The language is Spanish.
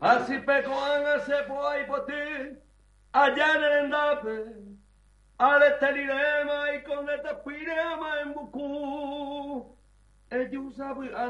Así pecoan se puoi poter, allá en el endape, al estelirema y con el tapirema en bucú. Ellos saben